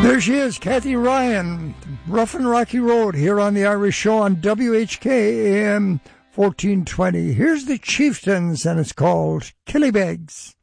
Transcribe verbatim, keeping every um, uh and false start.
There she is, Kathy Ryan, Rough and Rocky Road, here on the Irish Show on W H K A M fourteen twenty. Here's the Chieftains, and it's called Killybegs.